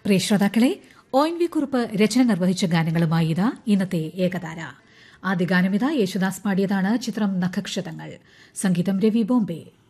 പ്രിയ ശ്രോതാക്കളെ, ONV കുറുപ്പ് രചന നിർവഹിച്ച ഗാനങ്ങളുമായി ഇതാ ഇന്നത്തെ ഏകതാര. ആദ്യ ഗാനമിതാ യേശുദാസ് പാടിയതാണ്. ചിത്രം നഖക്ഷതങ്ങൾ. സംഗീതം രവി ബോംബെ.